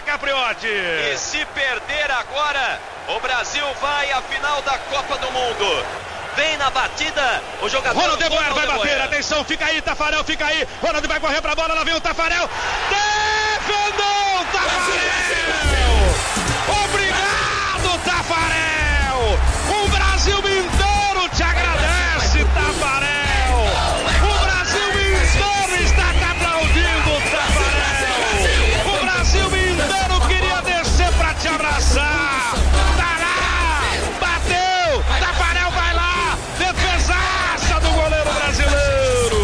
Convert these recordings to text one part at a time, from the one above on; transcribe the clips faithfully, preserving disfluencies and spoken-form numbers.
Capriotti. E se perder agora, o Brasil vai à final da Copa do Mundo. Vem na batida o jogador... Ronald de Boer vai bater, atenção, fica aí, Tafarel, fica aí. Ronald vai correr pra bola, lá vem o Tafarel. Defendeu, Tafarel! Obrigado, Tafarel! O Brasil inteiro te agradece, Tafarel! O Brasil inteiro está te aplaudindo, Tafarel! O Brasil inteiro queria descer pra te abraçar! Tá lá! Bateu! Tafarel vai lá! Defesaça do goleiro brasileiro!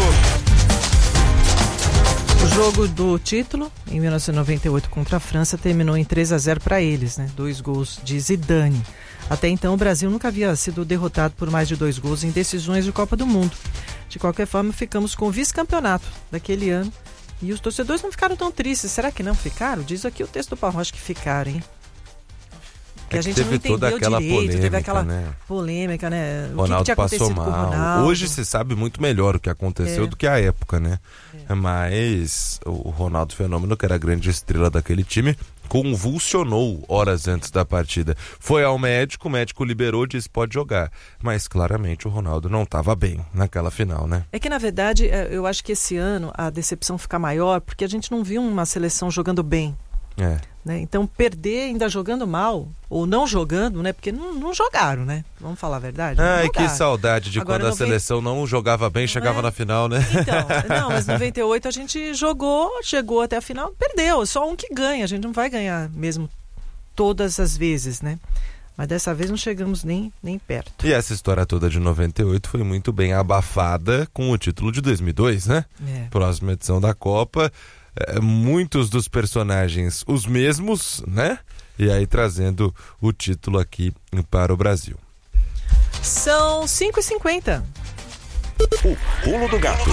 O jogo do título, em mil novecentos e noventa e oito contra a França, terminou em três a zero para eles, né? Dois gols de Zidane. Até então, o Brasil nunca havia sido derrotado por mais de dois gols em decisões de Copa do Mundo. De qualquer forma, ficamos com o vice-campeonato daquele ano. E os torcedores não ficaram tão tristes. Será que não ficaram? Diz aqui o texto do Paulo Rocha que ficaram, hein? Que é a gente que teve não entendeu toda aquela direito, polêmica, teve aquela né? polêmica, né? O Ronaldo que, que tinha passou acontecido mal. com o Ronaldo? Hoje se sabe muito melhor o que aconteceu É. do que a época, né? É. Mas o Ronaldo Fenômeno, que era a grande estrela daquele time, convulsionou horas antes da partida. Foi ao médico, o médico liberou, disse pode jogar. Mas claramente o Ronaldo não estava bem naquela final, né? É que na verdade eu acho que esse ano a decepção fica maior porque a gente não viu uma seleção jogando bem. É. Né? Então perder ainda jogando mal ou não jogando, né? Porque não, não jogaram, né? Vamos falar a verdade. Ai, que saudade de Agora, quando a noventa... seleção não jogava bem, chegava é? na final, né? Então, não, mas em noventa e oito a gente jogou, chegou até a final, perdeu. Só um que ganha, a gente não vai ganhar mesmo todas as vezes, né? Mas dessa vez não chegamos nem, nem perto. E essa história toda de noventa e oito foi muito bem abafada com o título de dois mil e dois, né? É. Próxima edição da Copa. É, muitos dos personagens os mesmos, né? E aí trazendo o título aqui para o Brasil. São cinco e cinquenta. O pulo do gato.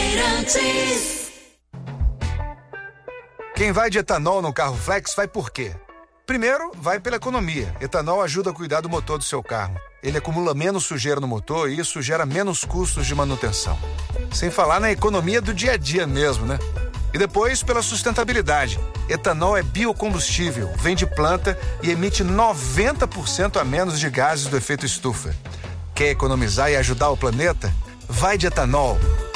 Quem vai de etanol no carro flex vai por quê? Primeiro, vai pela economia. Etanol ajuda a cuidar do motor do seu carro. Ele acumula menos sujeira no motor e isso gera menos custos de manutenção. Sem falar na economia do dia a dia mesmo, né? E depois, pela sustentabilidade. Etanol é biocombustível, vem de planta e emite noventa por cento a menos de gases do efeito estufa. Quer economizar e ajudar o planeta? Vai de etanol.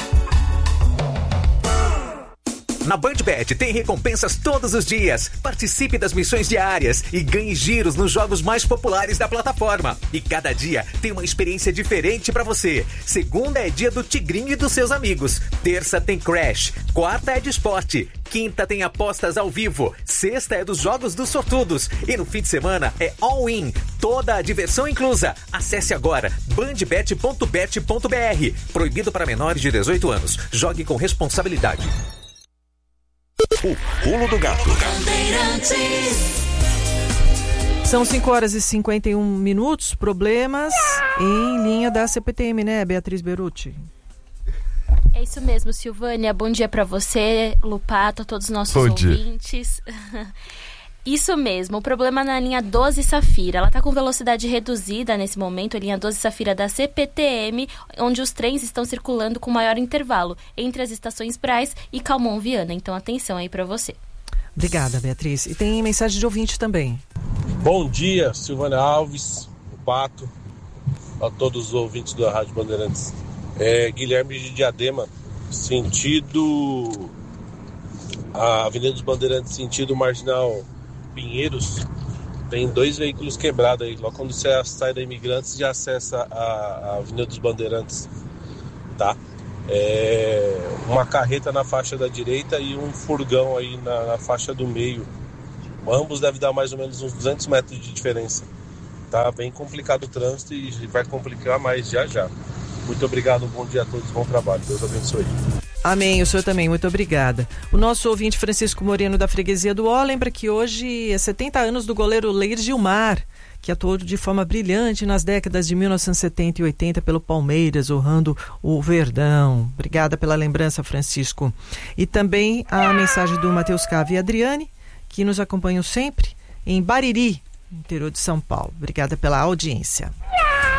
Na BandBet tem recompensas todos os dias. Participe das missões diárias e ganhe giros nos jogos mais populares da plataforma. E cada dia tem uma experiência diferente pra você. Segunda é dia do Tigrinho e dos seus amigos. Terça tem Crash. Quarta é de esporte. Quinta tem apostas ao vivo. Sexta é dos jogos dos sortudos. E no fim de semana é all-in. Toda a diversão inclusa. Acesse agora bandbet ponto bet ponto br. Proibido para menores de dezoito anos. Jogue com responsabilidade. O pulo do gato. São cinco horas e cinquenta e um minutos. Problemas em linha da C P T M, né, Beatriz Beruti? É isso mesmo, Silvânia. Bom dia para você, Lupato, a todos os nossos Bom dia. ouvintes. Isso mesmo, o problema na linha doze Safira. Ela está com velocidade reduzida nesse momento, a linha doze Safira da C P T M, onde os trens estão circulando com maior intervalo entre as estações Brás e Calmon Viana. Então, atenção aí para você. Obrigada, Beatriz. E tem mensagem de ouvinte também. Bom dia, Silvânia Alves, o Pato, a todos os ouvintes da Rádio Bandeirantes. É, Guilherme de Diadema, sentido a Avenida dos Bandeirantes, sentido Marginal Pinheiros, tem dois veículos quebrados aí. Logo quando você sai da Imigrantes, já acessa a, a Avenida dos Bandeirantes, tá? É, uma carreta na faixa da direita e um furgão aí na, na faixa do meio. Ambos devem dar mais ou menos uns duzentos metros de diferença. Tá bem complicado o trânsito e vai complicar mais já já. Muito obrigado, bom dia a todos, bom trabalho, Deus abençoe. Amém, o senhor também, muito obrigada. O nosso ouvinte Francisco Moreno da Freguesia do Ó lembra que hoje é setenta anos do goleiro Leir Gilmar, que atuou de forma brilhante nas décadas de mil novecentos e setenta e oitenta pelo Palmeiras, honrando o Verdão. Obrigada pela lembrança, Francisco. E também a mensagem do Matheus Cave e Adriane, que nos acompanham sempre em Bariri, interior de São Paulo. Obrigada pela audiência.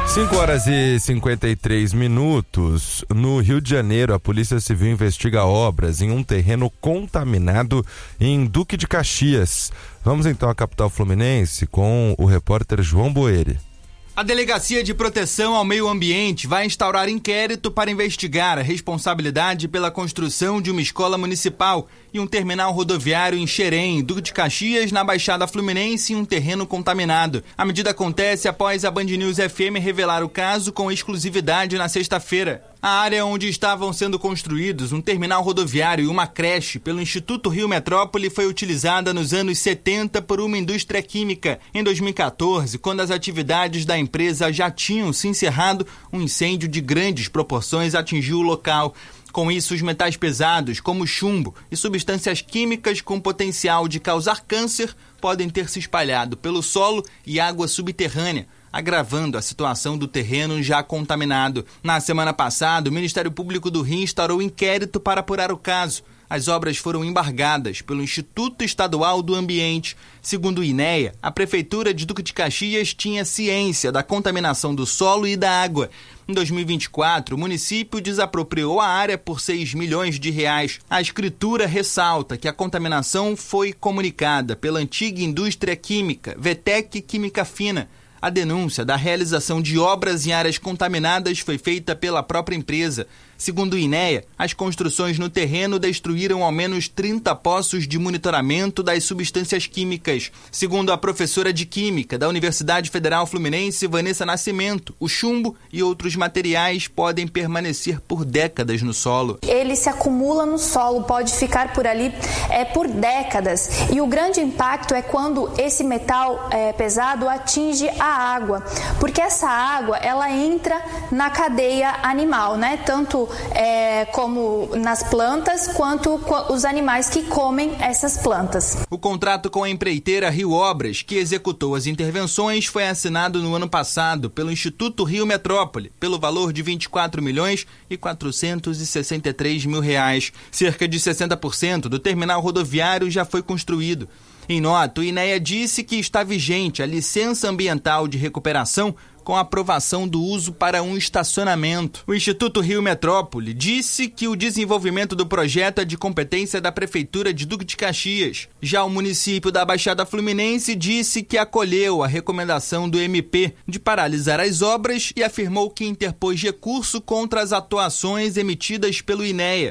cinco horas e cinquenta e três minutos. No Rio de Janeiro, a Polícia Civil investiga obras em um terreno contaminado em Duque de Caxias. Vamos então à capital fluminense com o repórter João Boeri. A Delegacia de Proteção ao Meio Ambiente vai instaurar inquérito para investigar a responsabilidade pela construção de uma escola municipal e um terminal rodoviário em Xerém, Duque de Caxias, na Baixada Fluminense, em um terreno contaminado. A medida acontece após a Band News F M revelar o caso com exclusividade na sexta-feira. A área onde estavam sendo construídos um terminal rodoviário e uma creche pelo Instituto Rio Metrópole foi utilizada nos anos setenta por uma indústria química. Em dois mil e quatorze, quando as atividades da empresa já tinham se encerrado, um incêndio de grandes proporções atingiu o local. Com isso, os metais pesados, como chumbo e substâncias químicas com potencial de causar câncer, podem ter se espalhado pelo solo e água subterrânea, agravando a situação do terreno já contaminado. Na semana passada, o Ministério Público do Rio instaurou inquérito para apurar o caso. As obras foram embargadas pelo Instituto Estadual do Ambiente. Segundo o INEA, a Prefeitura de Duque de Caxias tinha ciência da contaminação do solo e da água. Em dois mil e vinte e quatro, o município desapropriou a área por seis milhões de reais. A escritura ressalta que a contaminação foi comunicada pela antiga indústria química, Vetec Química Fina. A denúncia da realização de obras em áreas contaminadas foi feita pela própria empresa. Segundo o INEA, as construções no terreno destruíram ao menos trinta poços de monitoramento das substâncias químicas. Segundo a professora de Química da Universidade Federal Fluminense, Vanessa Nascimento, o chumbo e outros materiais podem permanecer por décadas no solo. Ele se acumula no solo, pode ficar por ali é, por décadas. E o grande impacto é quando esse metal é, pesado atinge a água, porque essa água ela entra na cadeia animal, né? Tanto É, como nas plantas, quanto os animais que comem essas plantas. O contrato com a empreiteira Rio Obras, que executou as intervenções, foi assinado no ano passado pelo Instituto Rio Metrópole, pelo valor de vinte e quatro milhões e quatrocentos e sessenta e três mil reais. Cerca de sessenta por cento do terminal rodoviário já foi construído. Em nota, o INEA disse que está vigente a licença ambiental de recuperação com a aprovação do uso para um estacionamento. O Instituto Rio Metrópole disse que o desenvolvimento do projeto é de competência da Prefeitura de Duque de Caxias. Já o município da Baixada Fluminense disse que acolheu a recomendação do M P de paralisar as obras e afirmou que interpôs recurso contra as atuações emitidas pelo INEA.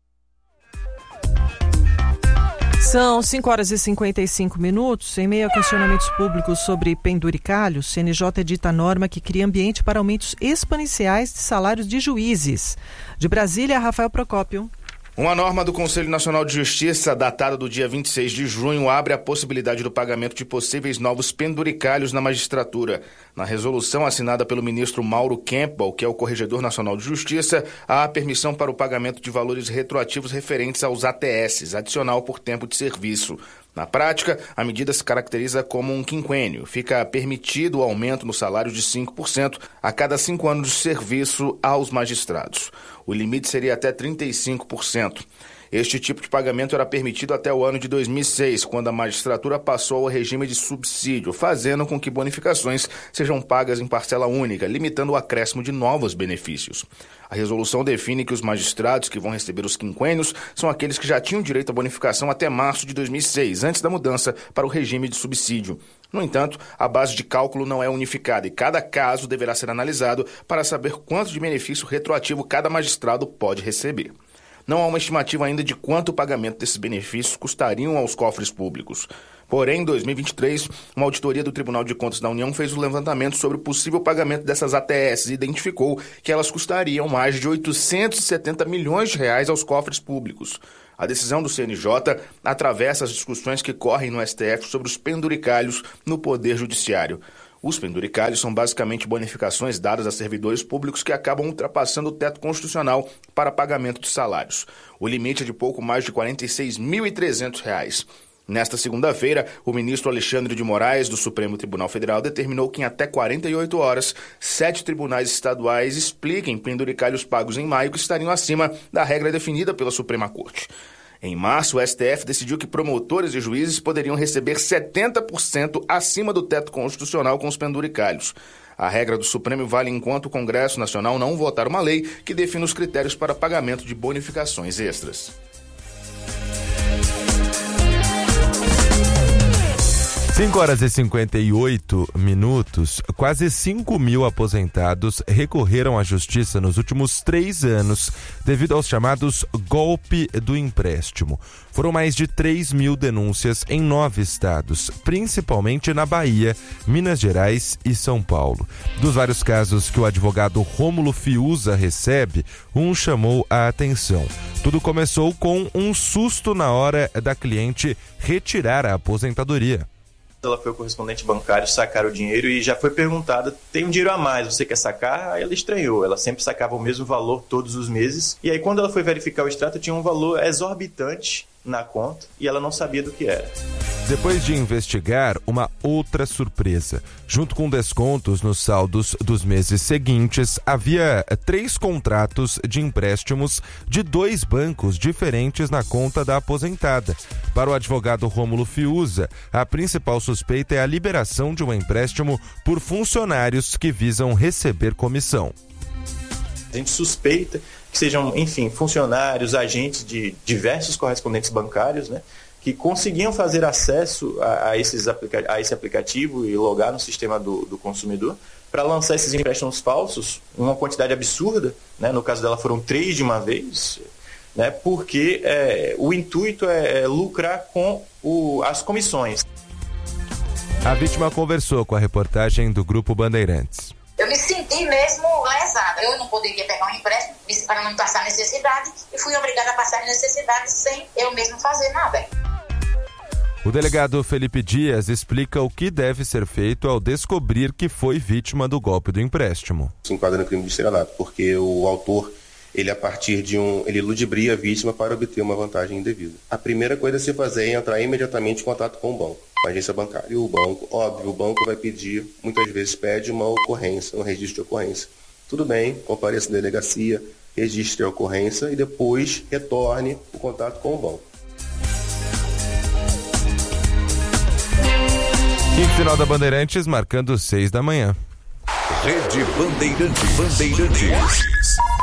São cinco horas e cinquenta e cinco minutos. Em meio a questionamentos públicos sobre penduricalhos, o C N J edita norma que cria ambiente para aumentos exponenciais de salários de juízes. De Brasília, Rafael Procópio. Uma norma do Conselho Nacional de Justiça, datada do dia vinte e seis de junho, abre a possibilidade do pagamento de possíveis novos penduricalhos na magistratura. Na resolução assinada pelo ministro Mauro Campbell, que é o Corregedor Nacional de Justiça, há permissão para o pagamento de valores retroativos referentes aos A T S, adicional por tempo de serviço. Na prática, a medida se caracteriza como um quinquênio. Fica permitido o aumento no salário de cinco por cento a cada cinco anos de serviço aos magistrados. O limite seria até trinta e cinco por cento. Este tipo de pagamento era permitido até o ano de dois mil e seis, quando a magistratura passou ao regime de subsídio, fazendo com que bonificações sejam pagas em parcela única, limitando o acréscimo de novos benefícios. A resolução define que os magistrados que vão receber os quinquênios são aqueles que já tinham direito à bonificação até março de dois mil e seis, antes da mudança para o regime de subsídio. No entanto, a base de cálculo não é unificada e cada caso deverá ser analisado para saber quanto de benefício retroativo cada magistrado pode receber. Não há uma estimativa ainda de quanto o pagamento desses benefícios custariam aos cofres públicos. Porém, em dois mil e vinte e três, uma auditoria do Tribunal de Contas da União fez um levantamento sobre o possível pagamento dessas A T S e identificou que elas custariam mais de oitocentos e setenta milhões de reais aos cofres públicos. A decisão do C N J atravessa as discussões que correm no S T F sobre os penduricalhos no Poder Judiciário. Os penduricalhos são basicamente bonificações dadas a servidores públicos que acabam ultrapassando o teto constitucional para pagamento de salários. O limite é de pouco mais de quarenta e seis mil e trezentos reais. Nesta segunda-feira, o ministro Alexandre de Moraes, do Supremo Tribunal Federal, determinou que em até quarenta e oito horas, sete tribunais estaduais expliquem penduricalhos pagos em maio que estariam acima da regra definida pela Suprema Corte. Em março, o S T F decidiu que promotores e juízes poderiam receber setenta por cento acima do teto constitucional com os penduricalhos. A regra do Supremo vale enquanto o Congresso Nacional não votar uma lei que define os critérios para pagamento de bonificações extras. cinco horas e cinquenta e oito minutos, quase cinco mil aposentados recorreram à justiça nos últimos três anos devido aos chamados golpe do empréstimo. Foram mais de três mil denúncias em nove estados, principalmente na Bahia, Minas Gerais e São Paulo. Dos vários casos que o advogado Rômulo Fiuza recebe, um chamou a atenção. Tudo começou com um susto na hora da cliente retirar a aposentadoria. Ela foi o correspondente bancário sacar o dinheiro e já foi perguntada, tem um dinheiro a mais, você quer sacar? Aí ela estranhou, ela sempre sacava o mesmo valor todos os meses. E aí quando ela foi verificar o extrato, tinha um valor exorbitante na conta e ela não sabia do que era. Depois de investigar, uma outra surpresa. Junto com descontos nos saldos dos meses seguintes, havia três contratos de empréstimos de dois bancos diferentes na conta da aposentada. Para o advogado Rômulo Fiuza, a principal suspeita é a liberação de um empréstimo por funcionários que visam receber comissão. A gente suspeita que sejam, enfim, funcionários, agentes de diversos correspondentes bancários, né, que conseguiam fazer acesso a, a, esses aplica- a esse aplicativo e logar no sistema do, do consumidor para lançar esses empréstimos falsos, uma quantidade absurda, né, no caso dela foram três de uma vez, né, porque é, o intuito é, é lucrar com o, as comissões. A vítima conversou com a reportagem do Grupo Bandeirantes. Eu me senti mesmo lesada. Eu não poderia pegar um empréstimo para não passar necessidade e fui obrigada a passar necessidade sem eu mesmo fazer nada. O delegado Felipe Dias explica o que deve ser feito ao descobrir que foi vítima do golpe do empréstimo. Se enquadra no crime de estelionato, porque o autor, ele a partir de um, ele ludibria a vítima para obter uma vantagem indevida. A primeira coisa a se fazer é entrar imediatamente em contato com o banco, com a agência bancária. E o banco, óbvio, o banco vai pedir, muitas vezes pede uma ocorrência, um registro de ocorrência. Tudo bem, compareça à delegacia, registre a ocorrência e depois retorne o contato com o banco. Quinto final da Bandeirantes, marcando seis da manhã. Rede Bandeirantes. Bandeirantes.